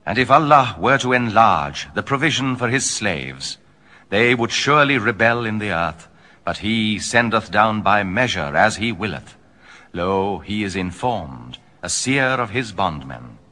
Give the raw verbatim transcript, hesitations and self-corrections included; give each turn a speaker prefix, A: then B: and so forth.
A: And if Allah were to enlarge the provision for his slaves, they would surely rebel in the earth, but he sendeth down by measure as he willeth. Lo, he is informed, a seer of his bondmen.